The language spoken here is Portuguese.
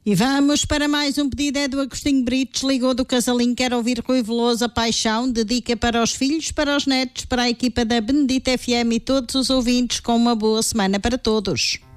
E vamos para mais um pedido, é do Agostinho Brites, ligou do Casalinho, quer ouvir Rui Veloso, A Paixão, dedica para os filhos, para os netos, para a equipa da Benedita FM e todos os ouvintes, com uma boa semana para todos.